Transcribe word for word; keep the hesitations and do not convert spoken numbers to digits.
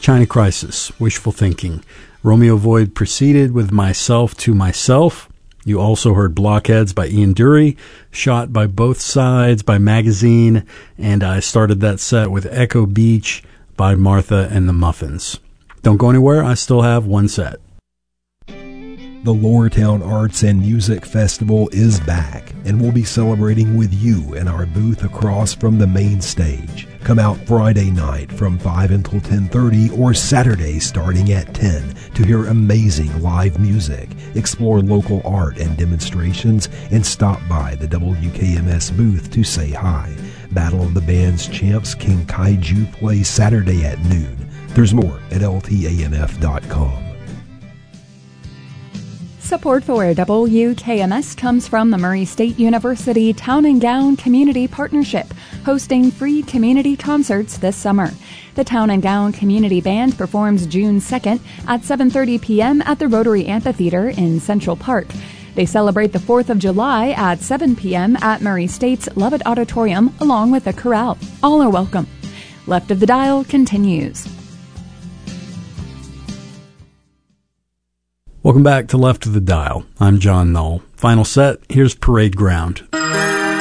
China Crisis, Wishful Thinking. Romeo Void proceeded with Myself to Myself. You also heard Blockheads by Ian Dury, Shot by Both Sides by Magazine, and I started that set with Echo Beach by Martha and the Muffins. Don't go anywhere, I still have one set. The Lowertown Arts and Music Festival is back, and we'll be celebrating with you in our booth across from the main stage. Come out Friday night from five until ten thirty or Saturday starting at ten to hear amazing live music, explore local art and demonstrations, and stop by the W K M S booth to say hi. Battle of the Bands champs King Kaiju plays Saturday at noon. There's more at L T A M F dot com. Support for W K M S comes from the Murray State University Town and Gown Community Partnership, hosting free community concerts this summer. The Town and Gown Community Band performs June second at seven thirty p.m. at the Rotary Amphitheater in Central Park. They celebrate the fourth of July at seven p.m. at Murray State's Lovett Auditorium along with a chorale. All are welcome. Left of the Dial continues. Welcome back to Left of the Dial. I'm John Knoll. Final set, here's Parade Ground.